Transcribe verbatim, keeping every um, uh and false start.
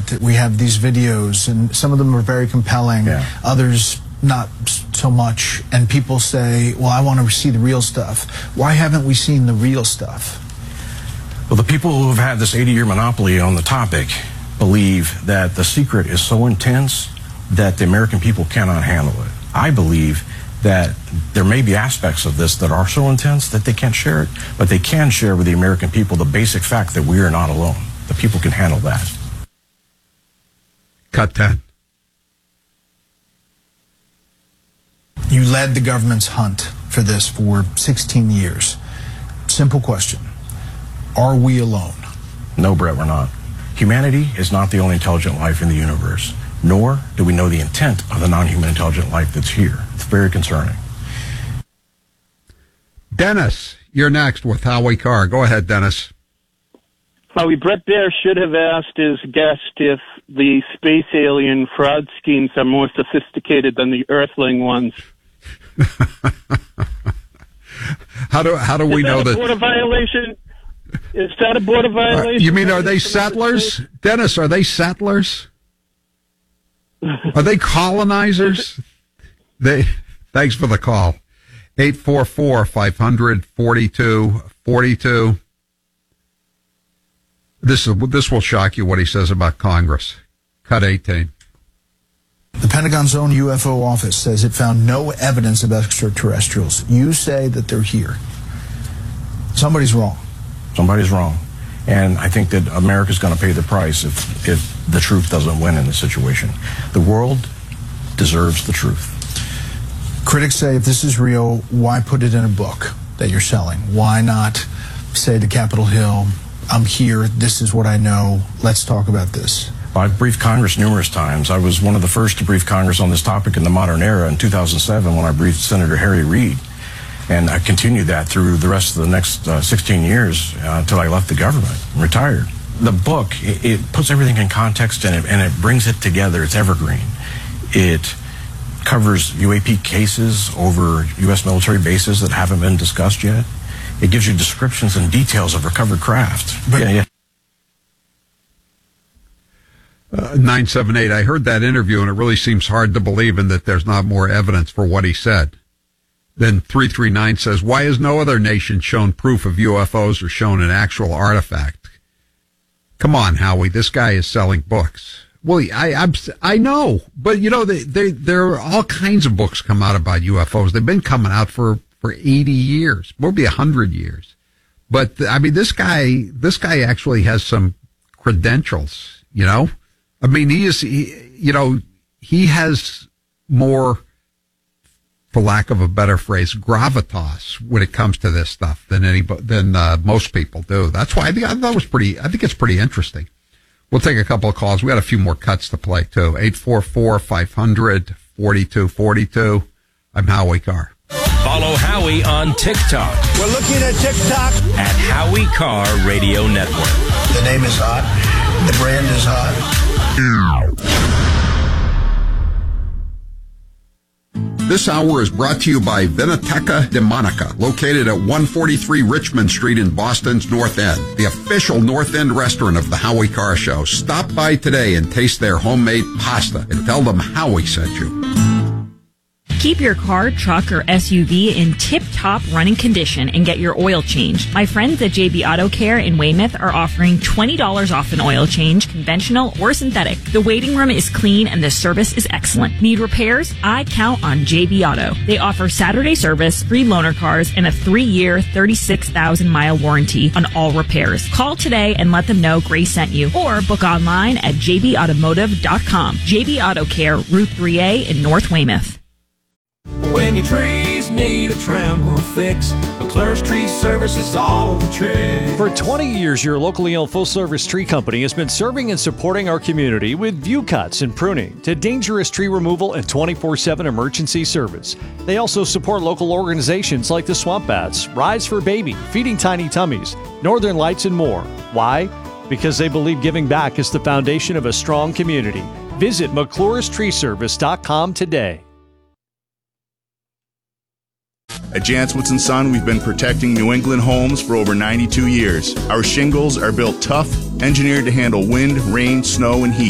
internet. We have these videos, and some of them are very compelling. Yeah. Others not so much. And people say, well, I want to see the real stuff. Why haven't we seen the real stuff? Well, the people who have had this eighty-year monopoly on the topic believe that the secret is so intense that the American people cannot handle it. I believe that there may be aspects of this that are so intense that they can't share it, but they can share with the American people the basic fact that we are not alone. The people can handle that. Cut ten. You led the government's hunt for this for sixteen years. Simple question. Are we alone? No, Brett, we're not. Humanity is not the only intelligent life in the universe, nor do we know the intent of the non-human intelligent life that's here. It's very concerning. Dennis, you're next with Howie Carr. Go ahead, Dennis. Howie, Brett Baer should have asked his guest if the space alien fraud schemes are more sophisticated than the Earthling ones. how do how do we Is that know a that? Border violation? Is that a border violation? Uh, you mean, are they settlers? Dennis, are they settlers? Are they colonizers? They. Thanks for the call. eight four four, five hundred, forty-two forty-two. This is, this will shock you what he says about Congress. Cut eighteen. The Pentagon's own U F O office says it found no evidence of extraterrestrials. You say that they're here. Somebody's wrong. Somebody's wrong. And I think that America's going to pay the price if, if the truth doesn't win in this situation. The world deserves the truth. Critics say if this is real, why put it in a book that you're selling? Why not say to Capitol Hill, I'm here, this is what I know, let's talk about this? Well, I've briefed Congress numerous times. I was one of the first to brief Congress on this topic in the modern era in two thousand seven when I briefed Senator Harry Reid. And I continued that through the rest of the next uh, sixteen years uh, until I left the government and retired. The book, it, it puts everything in context and it, and it brings it together. It's evergreen. It covers U A P cases over U S military bases that haven't been discussed yet. It gives you descriptions and details of recovered craft. But, yeah, yeah. Uh, nine seven eight, I heard that interview, and it really seems hard to believe in that there's not more evidence for what he said. Then three three nine says, why has no other nation shown proof of U F Os or shown an actual artifact? Come on, Howie, this guy is selling books. Well, I I'm, I know, but, you know, they, they, there are all kinds of books come out about U F Os. They've been coming out for, for eighty years, maybe one hundred years. But, I mean, this guy, this guy actually has some credentials, you know? I mean, he is, he, you know, he has more, for lack of a better phrase, gravitas when it comes to this stuff than any, than uh, most people do. That's why I think I thought it was pretty, I think it's pretty interesting. We'll take a couple of calls. We got a few more cuts to play too. eight four four, five hundred, forty-two forty-two. I'm Howie Carr. Follow Howie on TikTok. We're looking at TikTok. At Howie Carr Radio Network. The name is hot. The brand is hot. This hour is brought to you by Vinoteca de Monica, located at one forty-three Richmond Street in Boston's North End, the official North End restaurant of the Howie Carr Show. Stop by today and taste their homemade pasta and tell them Howie sent you. Keep your car, truck, or S U V in tip-top running condition and get your oil changed. My friends at J B Auto Care in Weymouth are offering twenty dollars off an oil change, conventional or synthetic. The waiting room is clean and the service is excellent. Need repairs? I count on J B Auto. They offer Saturday service, free loaner cars, and a three-year, thirty-six thousand mile warranty on all repairs. Call today and let them know Grace sent you, or book online at j b automotive dot com. J B Auto Care, Route three A in North Weymouth. When your trees need a trim or fix, McClure's Tree Service is all the trick. For twenty years, your locally owned full-service tree company has been serving and supporting our community with view cuts and pruning to dangerous tree removal and twenty-four seven emergency service. They also support local organizations like the Swamp Bats, Rise for Baby, Feeding Tiny Tummies, Northern Lights, and more. Why? Because they believe giving back is the foundation of a strong community. Visit McClure's Tree Service dot com today. At Janowitz and Son, we've been protecting New England homes for over ninety-two years. Our shingles are built tough, engineered to handle wind, rain, snow, and heat.